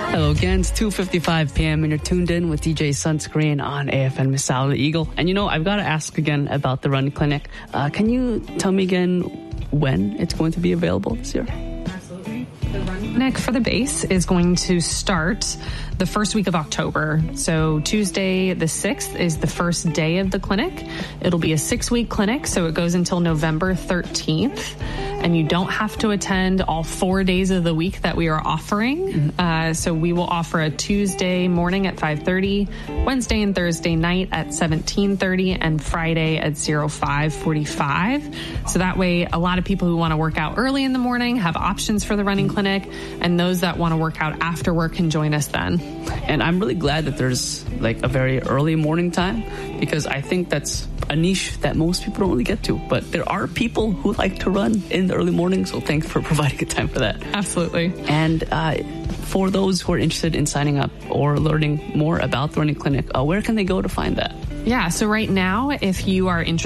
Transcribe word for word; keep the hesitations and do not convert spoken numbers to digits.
Hello again, it's two fifty-five p.m. and you're tuned in with D J Sunscreen on A F M Missoula Eagle. And you know, I've got to ask again about the running clinic. Uh, can you tell me again when it's going to be available this year? Absolutely. The running clinic for the base is going to start the first week of October. So Tuesday the sixth is the first day of the clinic. It'll be a six-week clinic, so it goes until November thirteenth. And you don't have to attend all four days of the week that we are offering. Mm-hmm. Uh, so we will offer a Tuesday morning at five thirty, Wednesday and Thursday night at seventeen thirty, and Friday at oh five forty-five. So that way, a lot of people who want to work out early in the morning have options for the running clinic, and those that want to work out after work can join us then. And I'm really glad that there's like a very early morning time, because I think that's a niche that most people don't really get to. But there are people who like to run in the early morning, so thanks for providing a time for that. Absolutely. And uh, for those who are interested in signing up or learning more about the running clinic, uh, where can they go to find that? Yeah, so right now, if you are interested